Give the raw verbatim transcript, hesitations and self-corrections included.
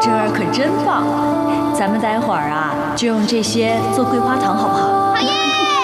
这儿可真棒，咱们待会儿啊就用这些做桂花糖，好不好？ 好耶！